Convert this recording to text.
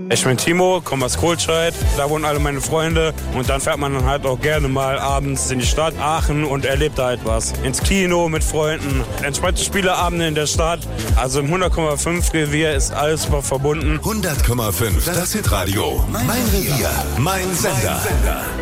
Ich bin Timo, komme aus Kohlscheid, da wohnen alle meine Freunde und dann fährt man dann halt auch gerne mal abends in die Stadt Aachen und erlebt halt was. Ins Kino mit Freunden, entspannte Spieleabende in der Stadt. Also im 100,5 Revier ist alles verbunden. 100,5, das Hitradio. Mein Revier, mein Sender.